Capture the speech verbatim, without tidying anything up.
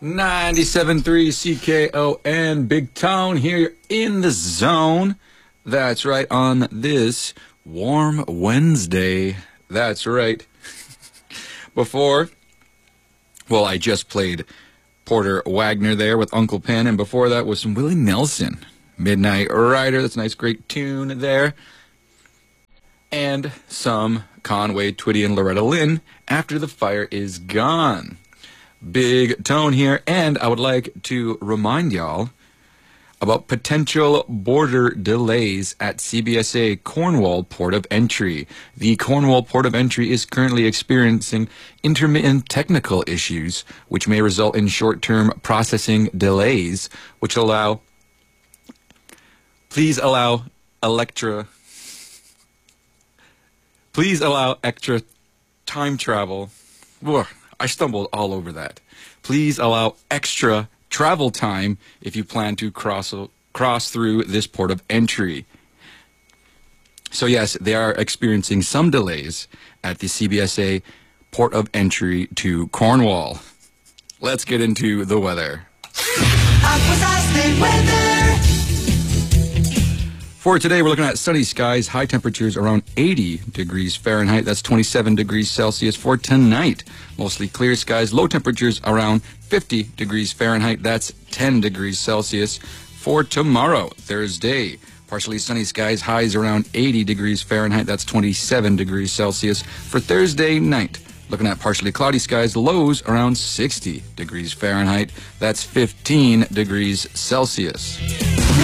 ninety-seven point three C K O N, Big Town here in the zone. That's right, on this warm Wednesday. That's right. Before, well, I just played Porter Wagoner there with Uncle Pen, and before that was some Willie Nelson, Midnight Rider. That's a nice, great tune there. And some Conway Twitty and Loretta Lynn, After the Fire Is Gone. Big Tone here, and I would like to remind y'all about potential border delays at C B S A Cornwall Port of Entry. The Cornwall Port of Entry is currently experiencing intermittent technical issues, which may result in short-term processing delays, which allow, please allow Electra, please allow extra time travel. Whoa, I stumbled all over that. Please allow extra travel time if you plan to cross cross through this port of entry. So yes, they are experiencing some delays at the C B S A port of entry to Cornwall. Let's get into the weather. For today, we're looking at sunny skies, high temperatures around eighty degrees Fahrenheit. That's twenty-seven degrees Celsius. For tonight, mostly clear skies, low temperatures around fifty degrees Fahrenheit. That's ten degrees Celsius. For tomorrow, Thursday, partially sunny skies, highs around eighty degrees Fahrenheit. That's twenty-seven degrees Celsius. For Thursday night, looking at partially cloudy skies, lows around sixty degrees Fahrenheit. That's fifteen degrees Celsius.